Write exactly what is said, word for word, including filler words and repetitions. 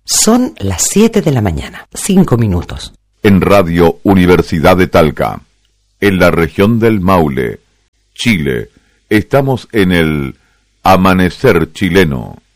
Son las siete de la mañana, cinco minutos. En Radio Universidad de Talca, en la región del Maule, Chile, estamos en el Amanecer Chileno.